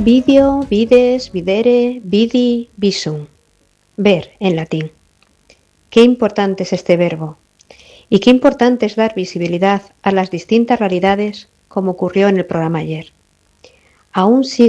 Vidio, vides, videre, vidi, visum. Ver en latín. Qué importante es este verbo. Y qué importante es dar visibilidad a las distintas realidades como ocurrió en el programa ayer. Aún sigue